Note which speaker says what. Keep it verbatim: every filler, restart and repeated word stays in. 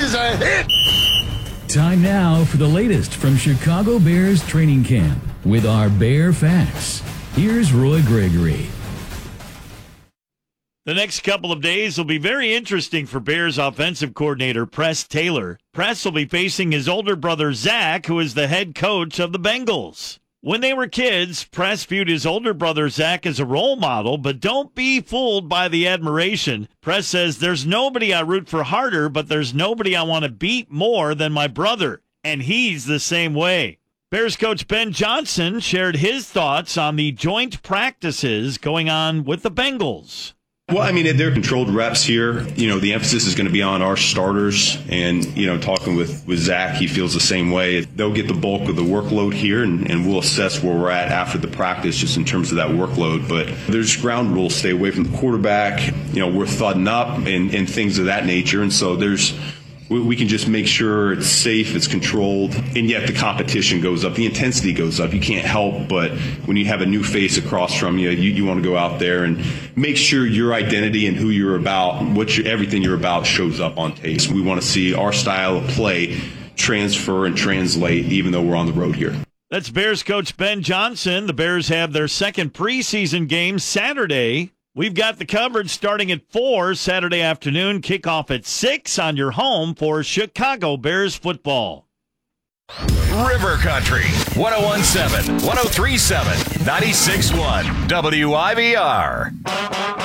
Speaker 1: is a hit!
Speaker 2: Time now for the latest from Chicago Bears training camp with our Bear Facts. Here's Roy Gregory.
Speaker 3: The next couple of days will be very interesting for Bears offensive coordinator Press Taylor. Press will be facing his older brother Zach, who is the head coach of the Bengals. When they were kids, Press viewed his older brother Zach as a role model, but don't be fooled by the admiration. Press says, there's nobody I root for harder, but there's nobody I want to beat more than my brother, and he's the same way. Bears coach Ben Johnson shared his thoughts on the joint practices going on with the Bengals.
Speaker 4: Well, I mean, they're controlled reps here. You know, the emphasis is going to be on our starters. And, you know, talking with, with Zach, he feels the same way. They'll get the bulk of the workload here, and, and we'll assess where we're at after the practice just in terms of that workload. But there's ground rules. Stay away from the quarterback. You know, we're thudding up and, and things of that nature. And so there's we can just make sure it's safe, it's controlled, and yet the competition goes up, the intensity goes up. You can't help but when you have a new face across from you, you, you want to go out there and make sure your identity and who you're about, what you, everything you're about shows up on tape. So we want to see our style of play transfer and translate even though we're on the road here.
Speaker 3: That's Bears coach Ben Johnson. The Bears have their second preseason game Saturday. We've got the coverage starting at four Saturday afternoon, kickoff at six on your home for Chicago Bears football.
Speaker 5: River Country, one oh one point seven, one oh three point seven, ninety-six point one, W I V R.